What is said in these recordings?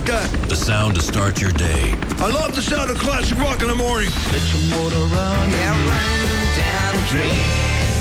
that. The sound to start your day. I love the sound of classic rock in the morning. Let your motor run, run down the street.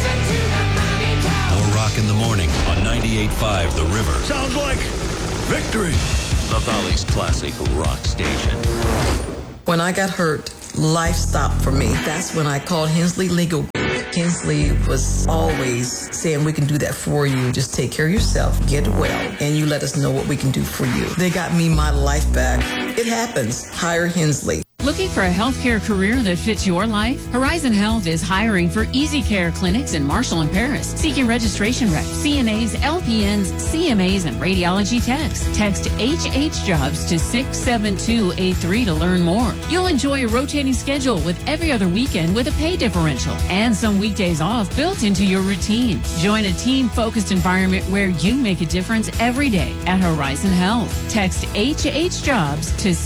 More rock in the morning on 98.5 The River. Sounds like victory. The Valley's classic rock station. When I got hurt, life stopped for me. That's when I called Hensley Legal. Hensley was always saying, we can do that for you. Just take care of yourself, get well, and you let us know what we can do for you. They got me my life back. It happens. Hire Hensley. Looking for a healthcare career that fits your life? Horizon Health is hiring for Easy Care clinics in Marshall and Paris, seeking registration reps, CNAs, LPNs, CMAs, and radiology techs. Text HHJobs to 67283 to learn more. You'll enjoy a rotating schedule with every other weekend with a pay differential and some weekdays off built into your routine. Join a team-focused environment where you make a difference every day at Horizon Health. Text HHJobs to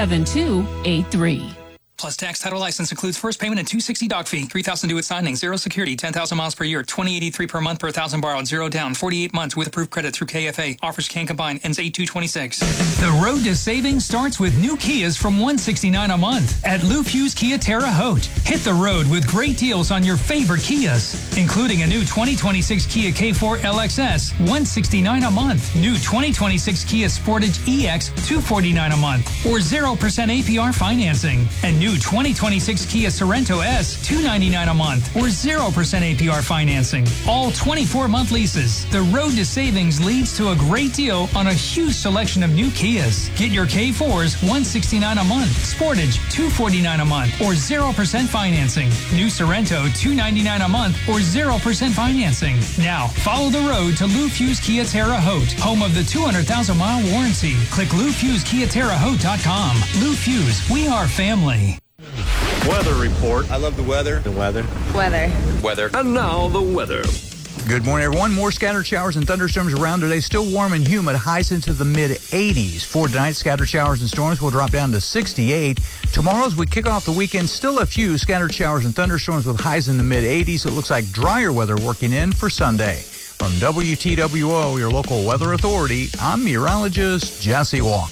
67283. Plus tax title license includes first payment and $260 doc fee, $3,000 due at signing, 0 security, 10,000 miles per year, $20.83 per month per 1,000 borrowed, 0 down, 48 months with approved credit through KFA. Offers can combine, ends 8/2/26. The road to savings starts with new Kias from $169 a month at Lou Fu's Kia Terre Haute. Hit the road with great deals on your favorite Kias, including a new 2026 Kia K4 LXS, $169 a month. New 2026 Kia Sportage EX, $249 a month, or 0% APR financing. And new 2026 Kia Sorento S, $299 a month, or 0% APR financing. All 24-month leases. The road to savings leads to a great deal on a huge selection of new Kias. Get your K4s, $169 a month, Sportage, $249 a month, or 0% financing. New Sorento, $299 a month, or 0% financing. Now, follow the road to Lou Fu's Kia Terre Haute, home of the 200,000-mile warranty. Click LouFuseKiaTerreHaute.com. Lou Fuse, we are family. Weather report. I love the weather. The weather. Weather. Weather. And now the weather. Good morning, everyone. More scattered showers and thunderstorms around today. Still warm and humid. Highs into the mid-80s. For tonight, scattered showers and storms will drop down to 68. Tomorrow, as we kick off the weekend, still a few scattered showers and thunderstorms with highs in the mid-80s. It looks like drier weather working in for Sunday. From WTWO, your local weather authority, I'm meteorologist Jesse Walk.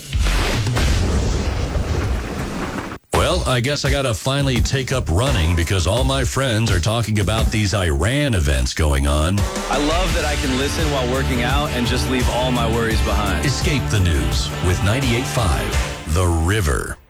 Well, I guess I got to finally take up running because all my friends are talking about these Iran events going on. I love that I can listen while working out and just leave all my worries behind. Escape the news with 98.5 The River.